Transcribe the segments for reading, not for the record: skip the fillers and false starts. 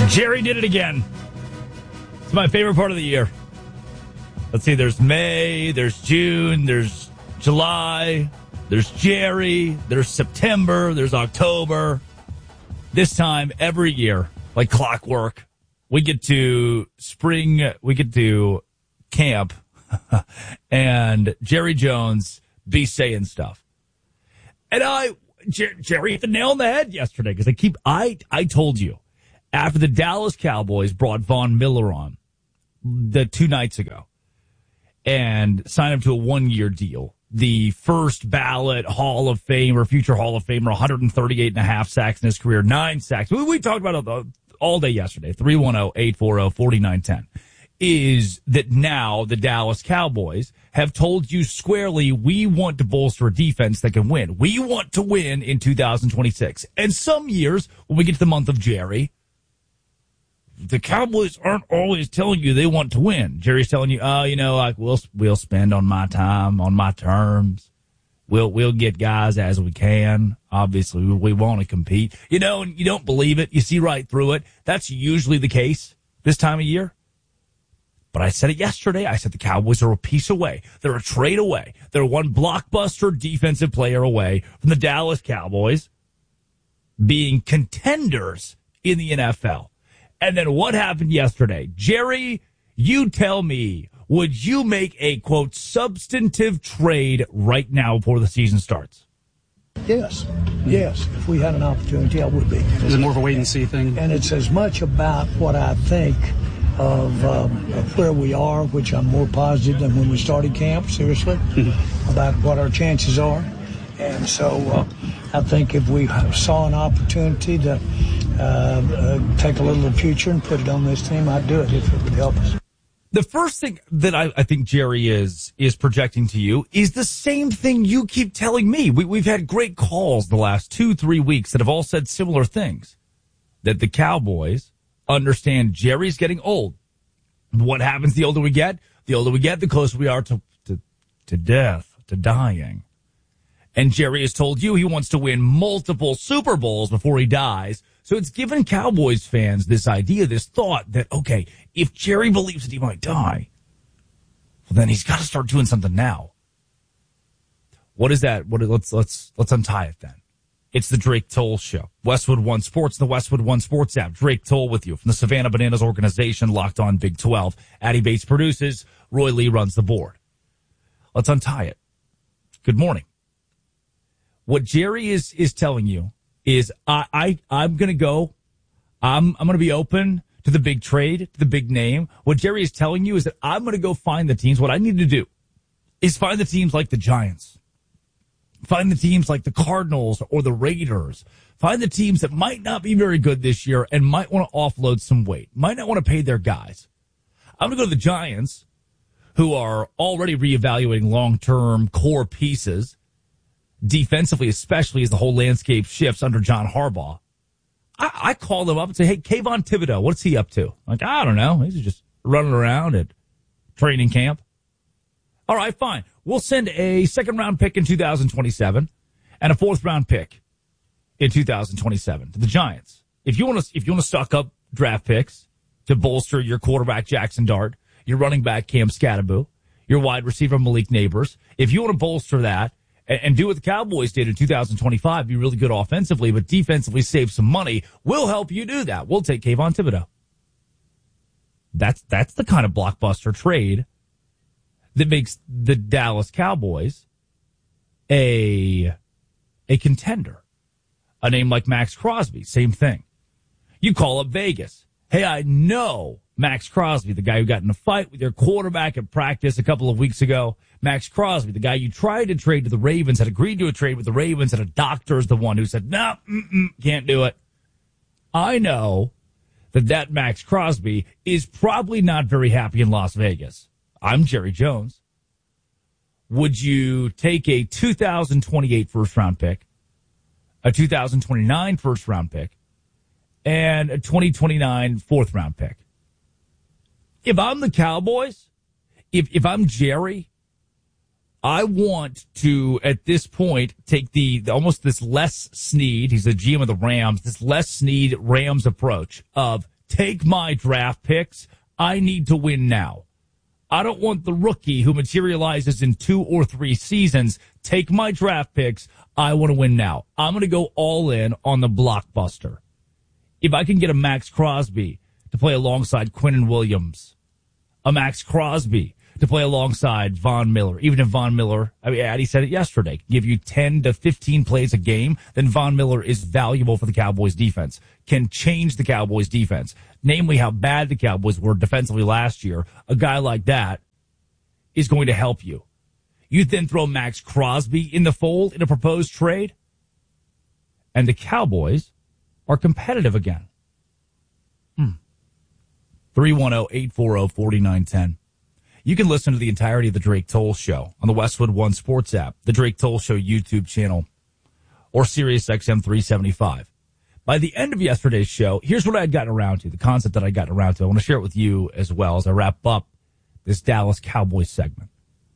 Jerry did it again. It's my favorite part of the year. Let's see, there's May, there's June, there's July, there's Jerry, there's September, there's October. This time, every year, like clockwork, we get to camp, and Jerry Jones be saying stuff. And Jerry hit the nail on the head yesterday, because I told you, after the Dallas Cowboys brought Von Miller on the 2 nights ago and signed him to a 1-year deal, the first ballot Hall of Famer, future Hall of Famer, 138 and a half sacks in his career, 9 sacks. We talked about it all day yesterday, 310-840-4910, is that now the Dallas Cowboys have told you squarely, we want to bolster a defense that can win. We want to win in 2026. And some years, when we get to the month of Jerry, the Cowboys aren't always telling you they want to win. Jerry's telling you, we'll spend on my time, on my terms. We'll get guys as we can. Obviously, we want to compete. And you don't believe it. You see right through it. That's usually the case this time of year. But I said it yesterday. I said the Cowboys are a piece away. They're a trade away. They're one blockbuster defensive player away from the Dallas Cowboys being contenders in the NFL. And then what happened yesterday? Jerry, you tell me, would you make a, quote, substantive trade right now before the season starts? Yes. If we had an opportunity, I would be. Is it more of a wait-and-see thing? And it's as much about what I think of where we are, which I'm more positive than when we started camp, seriously, about what our chances are. And so I think if we saw an opportunity to take a little of the future and put it on this team, I'd do it if it would help us. The first thing that I think Jerry is projecting to you is the same thing you keep telling me. We've had great calls the last 2-3 weeks that have all said similar things, that the Cowboys understand Jerry's getting old. What happens the older we get? The older we get, the closer we are to death, to dying. And Jerry has told you he wants to win multiple Super Bowls before he dies. So it's given Cowboys fans this idea, this thought that, okay, if Jerry believes that he might die, well, then he's got to start doing something now. What is that? Let's untie it then. It's the Drake Toll Show. Westwood One Sports, the Westwood One Sports app. Drake Toll with you from the Savannah Bananas organization, Locked On Big 12. Addie Bates produces. Roy Lee runs the board. Let's untie it. Good morning. What Jerry is telling you is I'm going to go. I'm going to be open to the big trade, to the big name. What Jerry is telling you is that I'm going to go find the teams. What I need to do is find the teams like the Giants. Find the teams like the Cardinals or the Raiders. Find the teams that might not be very good this year and might want to offload some weight, might not want to pay their guys. I'm going to go to the Giants, who are already reevaluating long-term core pieces, defensively especially as the whole landscape shifts under John Harbaugh. I call them up and say, hey, Kayvon Thibodeau, what's he up to? Like, I don't know. He's just running around at training camp. All right, fine. We'll send a second-round pick in 2027 and a fourth-round pick in 2027 to the Giants. If you want to stock up draft picks to bolster your quarterback Jackson Dart, your running back Cam Scatterbo, your wide receiver Malik Neighbors, if you want to bolster that and do what the Cowboys did in 2025, be really good offensively, but defensively save some money, we'll help you do that. We'll take Kayvon Thibodeau. That's the kind of blockbuster trade that makes the Dallas Cowboys a contender. A name like Max Crosby, same thing. You call up Vegas. Hey, I know Max Crosby, the guy who got in a fight with your quarterback at practice a couple of weeks ago. Max Crosby, the guy you tried to trade to the Ravens, had agreed to a trade with the Ravens, and a doctor is the one who said, no, can't do it. I know that Max Crosby is probably not very happy in Las Vegas. I'm Jerry Jones. Would you take a 2028 first-round pick, a 2029 first-round pick, and a 2029 fourth-round pick? If I'm the Cowboys, if I'm Jerry, I want to, at this point, take the almost this Les Snead, he's the GM of the Rams, this Les Snead Rams approach of Take my draft picks. I need to win now. I don't want the rookie who materializes in 2 or 3 seasons. Take my draft picks. I want to win now. I'm going to go all in on the blockbuster. If I can get a Max Crosby to play alongside Quinnen Williams, a Max Crosby to play alongside Von Miller, even if Von Miller, Addy said it yesterday, give you 10 to 15 plays a game, then Von Miller is valuable for the Cowboys defense, can change the Cowboys defense, namely how bad the Cowboys were defensively last year. A guy like that is going to help you. You then throw Max Crosby in the fold in a proposed trade, and the Cowboys are competitive again. 310-840-4910. You can listen to the entirety of the Drake Toll Show on the Westwood One Sports app, the Drake Toll Show YouTube channel, or SiriusXM 375. By the end of yesterday's show, here's what I had gotten around to, the concept that I got around to. I want to share it with you as well as I wrap up this Dallas Cowboys segment.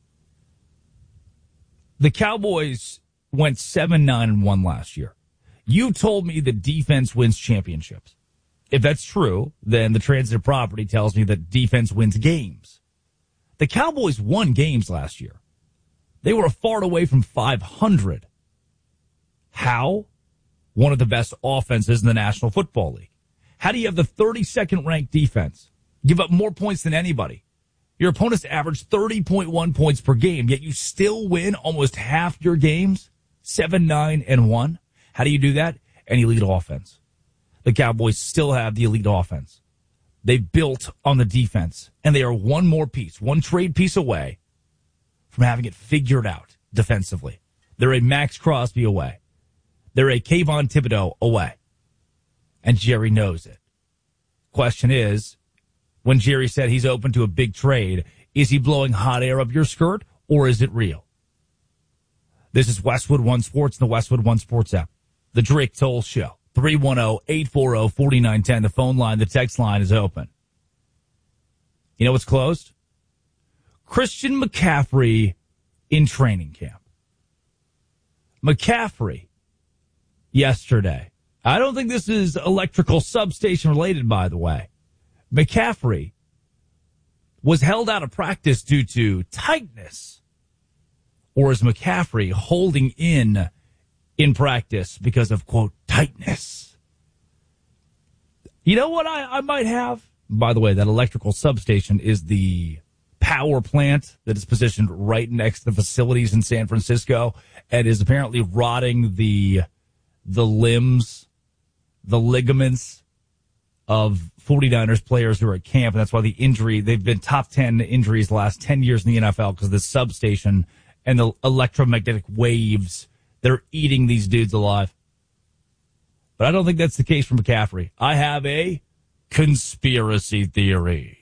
The Cowboys went 7-9-1 last year. You told me that defense wins championships. If that's true, then the transitive property tells me that defense wins games. The Cowboys won games last year. They were far away from 500. How? One of the best offenses in the National Football League. How do you have the 32nd ranked defense, give up more points than anybody? Your opponents average 30.1 points per game, yet you still win almost half your games, 7-9-1. How do you do that? An elite offense. The Cowboys still have the elite offense. They've built on the defense, and they are one more piece, one trade piece away from having it figured out defensively. They're a Max Crosby away. They're a Kayvon Thibodeau away. And Jerry knows it. Question is, when Jerry said he's open to a big trade, is he blowing hot air up your skirt, or is it real? This is Westwood One Sports and the Westwood One Sports app. The Drake Toll Show. 310-840-4910. The phone line, the text line is open. You know what's closed? Christian McCaffrey in training camp. McCaffrey yesterday. I don't think this is electrical substation related, by the way. McCaffrey was held out of practice due to tightness. Or is McCaffrey holding in practice because of, quote, tightness? You know what I might have? By the way, that electrical substation is the power plant that is positioned right next to the facilities in San Francisco and is apparently rotting the limbs, the ligaments of 49ers players who are at camp. And that's why they've been top 10 injuries the last 10 years in the NFL because of the substation and the electromagnetic waves. They're eating these dudes alive. But I don't think that's the case for McCaffrey. I have a conspiracy theory.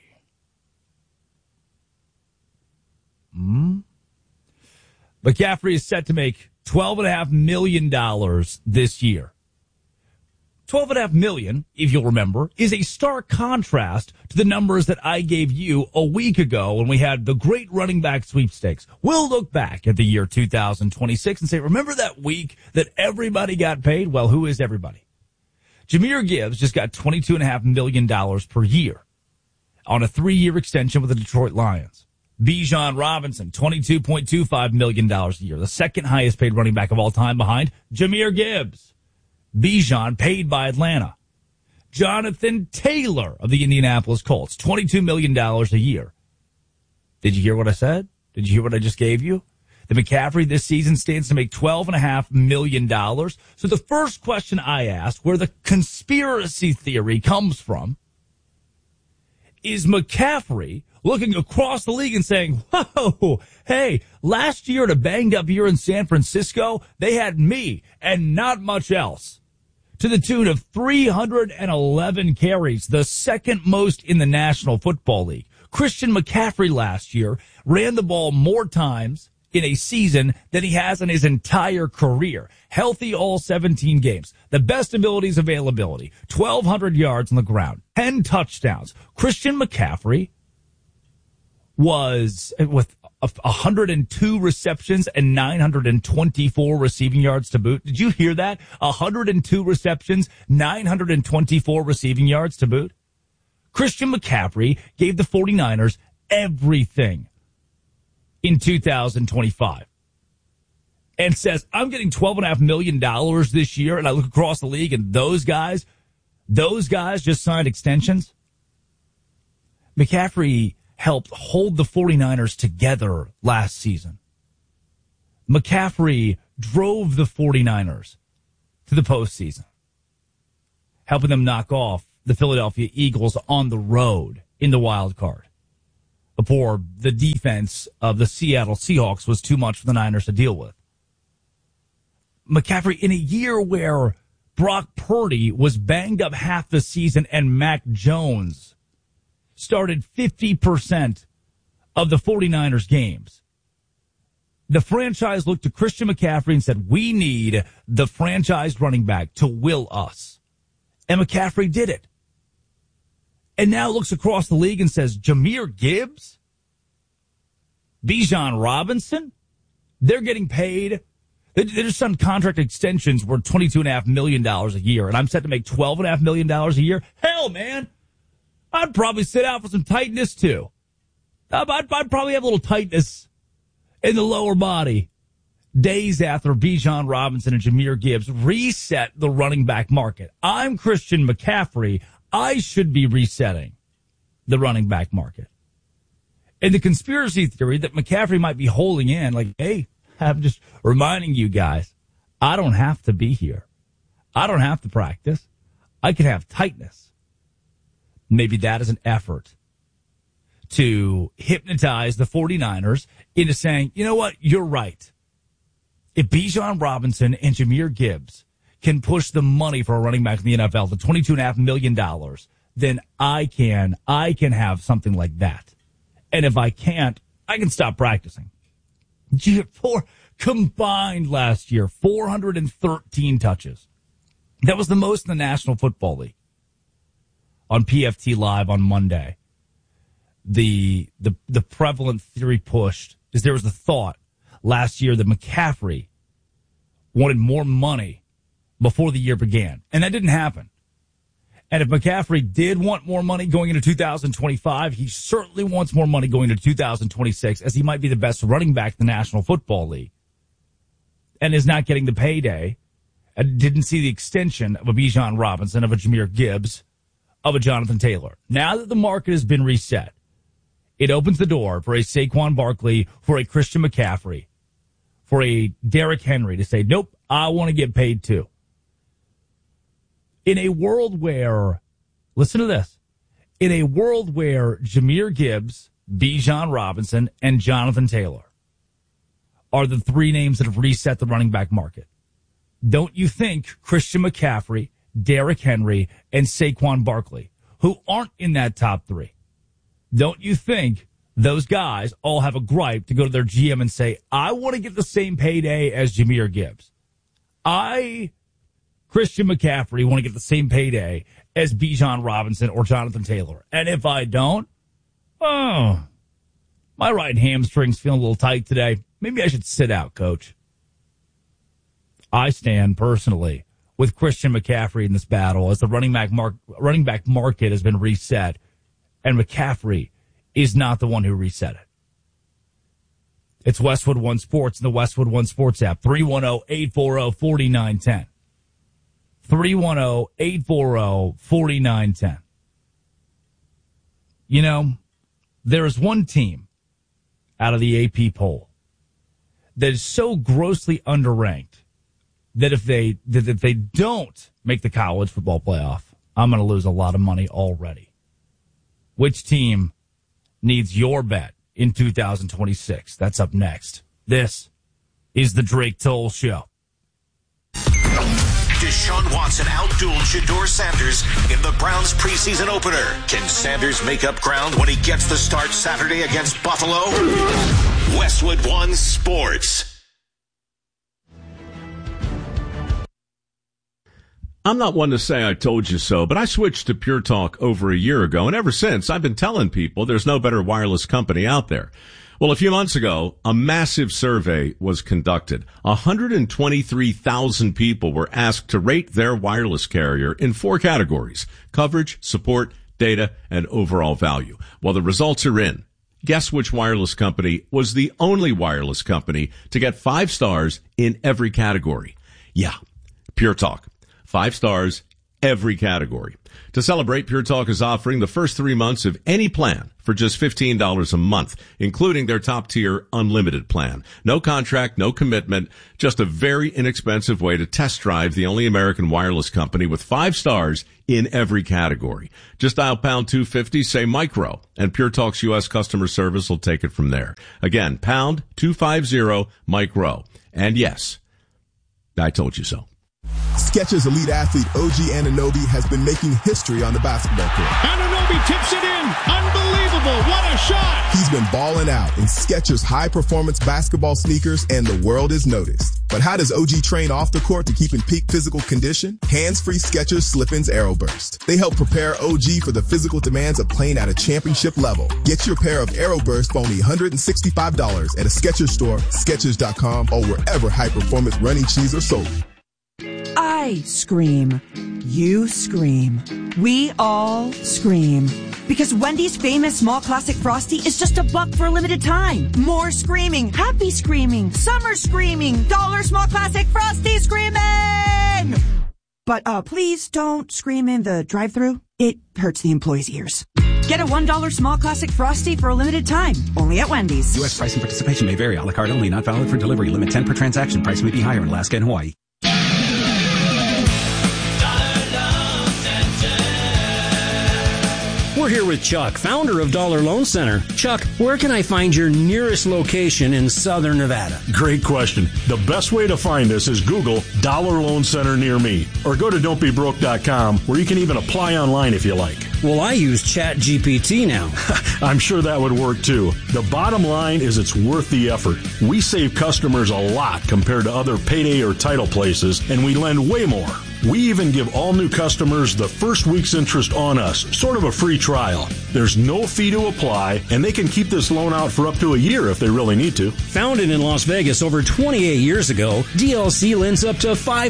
McCaffrey is set to make $12.5 million this year. $12.5 million, if you'll remember, is a stark contrast to the numbers that I gave you a week ago when we had the great running back sweepstakes. We'll look back at the year 2026 and say, remember that week that everybody got paid? Well, who is everybody? Jahmyr Gibbs just got $22.5 million per year on a 3-year extension with the Detroit Lions. Bijan Robinson, $22.25 million a year, the second highest paid running back of all time behind Jahmyr Gibbs. Bijan paid by Atlanta. Jonathan Taylor of the Indianapolis Colts, $22 million a year. Did you hear what I said? Did you hear what I just gave you? The McCaffrey this season stands to make $12.5 million. So the first question I asked, where the conspiracy theory comes from, is McCaffrey looking across the league and saying, whoa, hey, last year at a banged up year in San Francisco, they had me and not much else. To the tune of 311 carries, the second most in the National Football League. Christian McCaffrey last year ran the ball more times in a season than he has in his entire career. Healthy all 17 games. The best abilities availability. 1,200 yards on the ground. 10 touchdowns. Christian McCaffrey was with 102 receptions and 924 receiving yards to boot. Did you hear that? 102 receptions, 924 receiving yards to boot. Christian McCaffrey gave the 49ers everything in 2025 and says, I'm getting $12.5 million this year, and I look across the league, and those guys just signed extensions. McCaffrey helped hold the 49ers together last season. McCaffrey drove the 49ers to the postseason, helping them knock off the Philadelphia Eagles on the road in the wild card before the defense of the Seattle Seahawks was too much for the Niners to deal with. McCaffrey, in a year where Brock Purdy was banged up half the season and Mac Jones started 50% of the 49ers games, the franchise looked to Christian McCaffrey and said, we need the franchise running back to will us. And McCaffrey did it. And now looks across the league and says, Jahmyr Gibbs, Bijan Robinson, they're getting paid. They just signed contract extensions worth $22.5 million a year, and I'm set to make $12.5 million a year. Hell, man, I'd probably sit out for some tightness, too. I'd probably have a little tightness in the lower body days after Bijan Robinson and Jahmyr Gibbs reset the running back market. I'm Christian McCaffrey. I should be resetting the running back market. And the conspiracy theory that McCaffrey might be holding in, like, hey, I'm just reminding you guys, I don't have to be here. I don't have to practice. I can have tightness. Maybe that is an effort to hypnotize the 49ers into saying, you know what, you're right. If Bijan Robinson and Jahmyr Gibbs can push the money for a running back in the NFL to $22.5 million, then I can have something like that. And if I can't, I can stop practicing. Combined last year, 413 touches. That was the most in the National Football League. On PFT Live on Monday, the prevalent theory pushed is there was the thought last year that McCaffrey wanted more money before the year began. And that didn't happen. And if McCaffrey did want more money going into 2025, he certainly wants more money going into 2026, as he might be the best running back in the National Football League and is not getting the payday. I didn't see the extension of a Bijan Robinson, of a Jahmyr Gibbs, of a Jonathan Taylor. Now that the market has been reset, it opens the door for a Saquon Barkley, for a Christian McCaffrey, for a Derrick Henry to say, nope, I want to get paid too. In a world where, listen to this, in a world where Jahmyr Gibbs, Bijan Robinson, and Jonathan Taylor are the three names that have reset the running back market, don't you think Christian McCaffrey, Derrick Henry, and Saquon Barkley, who aren't in that top three, don't you think those guys all have a gripe to go to their GM and say, I want to get the same payday as Jahmyr Gibbs. Christian McCaffrey, want to get the same payday as Bijan Robinson or Jonathan Taylor. And if I don't, my right hamstring's feeling a little tight today. Maybe I should sit out, coach. I stand personally with Christian McCaffrey in this battle as the running back market has been reset, and McCaffrey is not the one who reset it. It's Westwood One Sports and the Westwood One Sports app, 310-840-4910. 310-840-4910. You know, there is one team out of the AP poll that is so grossly underranked that if they don't make the college football playoff, I'm going to lose a lot of money already. Which team needs your bet in 2026? That's up next. This is the Drake Toll Show. Deshaun Watson outdueled Shedeur Sanders in the Browns preseason opener. Can Sanders make up ground when he gets the start Saturday against Buffalo? Westwood One Sports. I'm not one to say I told you so, but I switched to Pure Talk over a year ago, and ever since I've been telling people there's no better wireless company out there. Well, a few months ago, a massive survey was conducted. 123,000 people were asked to rate their wireless carrier in 4 categories: coverage, support, data, and overall value. Well, the results are in. Guess which wireless company was the only wireless company to get 5 stars in every category? Yeah, Pure Talk. 5 stars, every category. To celebrate, Pure Talk is offering the first 3 months of any plan for just $15 a month, including their top-tier unlimited plan. No contract, no commitment, just a very inexpensive way to test drive the only American wireless company with 5 stars in every category. Just dial pound 250, say micro, and Pure Talk's U.S. customer service will take it from there. Again, pound 250 micro. And yes, I told you so. Skechers elite athlete OG Anunoby has been making history on the basketball court. Anunoby tips it in. Unbelievable. What a shot. He's been balling out in Skechers high-performance basketball sneakers, and the world has noticed. But how does OG train off the court to keep in peak physical condition? Hands-free Skechers Slip-ins Aeroburst. They help prepare OG for the physical demands of playing at a championship level. Get your pair of Aeroburst for only $165 at a Skechers store, Skechers.com, or wherever high-performance running shoes are sold. I scream. You scream. We all scream. Because Wendy's famous small classic Frosty is just $1 for a limited time. More screaming. Happy screaming. Summer screaming. Dollar small classic Frosty screaming! But please don't scream in the drive-thru. It hurts the employees' ears. Get a $1 small classic Frosty for a limited time. Only at Wendy's. U.S. price and participation may vary. A la carte only. Not valid for delivery. Limit 10 per transaction. Price may be higher in Alaska and Hawaii. We're here with Chuck, founder of Dollar Loan Center. Chuck, where can I find your nearest location in Southern Nevada? Great question. The best way to find us is Google Dollar Loan Center near me, or go to don'tbebroke.com, where you can even apply online if you like. Well, I use ChatGPT now. I'm sure that would work too. The bottom line is it's worth the effort. We save customers a lot compared to other payday or title places, and we lend way more. We even give all new customers the first week's interest on us, sort of a free trial. There's no fee to apply, and they can keep this loan out for up to a year if they really need to. Founded in Las Vegas over 28 years ago, DLC lends up to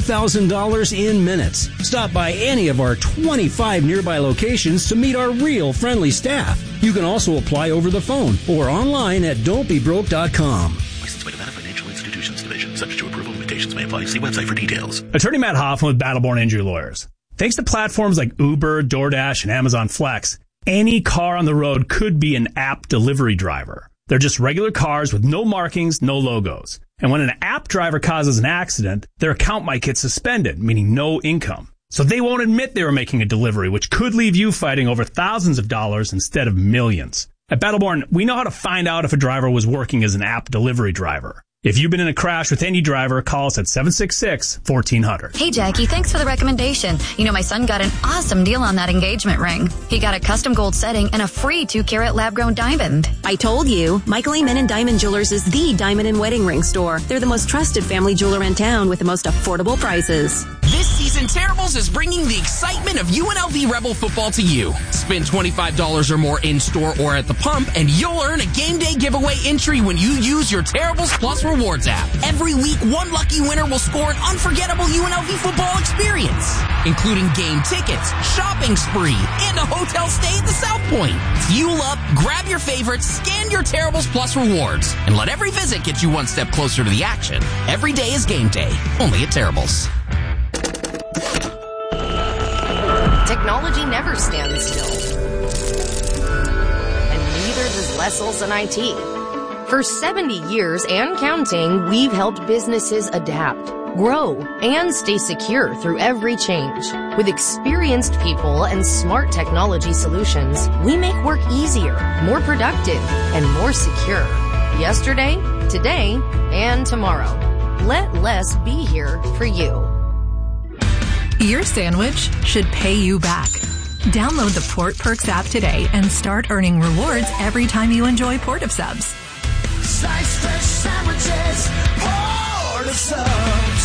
$5,000 in minutes. Stop by any of our 25 nearby locations to meet our real friendly staff. You can also apply over the phone or online at don'tbebroke.com. Licensed by Nevada Financial Institutions Division. Subject to approval. Limitations may apply. See website for details. Attorney Matt Hoffman with Battleborn Injury Lawyers. Thanks to platforms like Uber, DoorDash, and Amazon Flex, any car on the road could be an app delivery driver. They're just regular cars with no markings, no logos. And when an app driver causes an accident, their account might get suspended, meaning no income. So they won't admit they were making a delivery, which could leave you fighting over thousands of dollars instead of millions. At Battleborn, we know how to find out if a driver was working as an app delivery driver. If you've been in a crash with any driver, call us at 766-1400. Hey, Jackie, thanks for the recommendation. You know, my son got an awesome deal on that engagement ring. He got a custom gold setting and a free 2-carat lab-grown diamond. I told you, Michael Amen and Diamond Jewelers is the diamond and wedding ring store. They're the most trusted family jeweler in town with the most affordable prices. This season, Terribles is bringing the excitement of UNLV Rebel football to you. Spend $25 or more in-store or at the pump, and you'll earn a game day giveaway entry when you use your Terribles Plus Rewards app. Every week, one lucky winner will score an unforgettable UNLV football experience, including game tickets, shopping spree, and a hotel stay at the South Point. Fuel up, grab your favorites, scan your Terribles Plus Rewards, and let every visit get you one step closer to the action. Every day is game day, only at Terribles. Technology never stands still. And neither does Les Olson IT. For 70 years and counting, we've helped businesses adapt, grow, and stay secure through every change. With experienced people and smart technology solutions, we make work easier, more productive, and more secure. Yesterday, today, and tomorrow. Let Les be here for you. Your sandwich should pay you back. Download the Port Perks app today and start earning rewards every time you enjoy Port of Subs. Slice fresh sandwiches, Port of Subs.